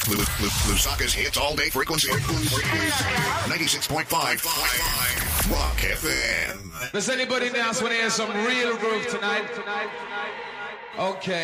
Lusaka's hits all day frequency. 96.5 Rock FM. Does anybody else want to hear some real groove tonight? Okay.